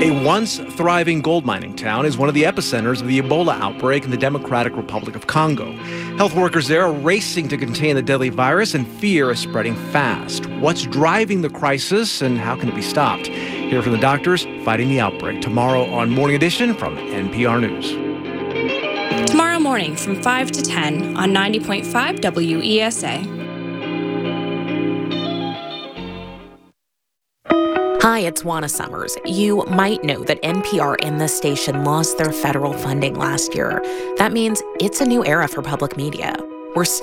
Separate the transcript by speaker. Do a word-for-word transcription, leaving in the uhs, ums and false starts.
Speaker 1: A once thriving gold mining town is one of the epicenters of the Ebola outbreak in the Democratic Republic of Congo. Health workers there are racing to contain the deadly virus, and fear is spreading fast. What's driving the crisis, and how can it be stopped? Hear from the doctors fighting the outbreak tomorrow on Morning Edition from N P R News.
Speaker 2: Tomorrow morning from five to ten on ninety point five W E S A.
Speaker 3: Hi, it's Juana Summers. You might know that N P R and this station lost their federal funding last year. That means it's a new era for public media. We're still